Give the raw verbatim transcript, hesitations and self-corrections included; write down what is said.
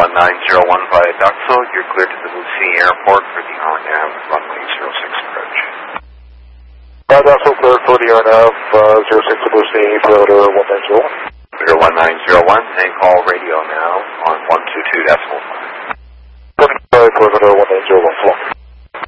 one nine zero one via Duxville. You're cleared to the Lucee Airport for the R N A V runway zero six approach. Uh, Duxville cleared for the R N A V uh, zero six to Lucee, Florida one nine zero one. Clear one nine zero one, and call radio now on one two two decimal five. Florida one nine zero one, flow.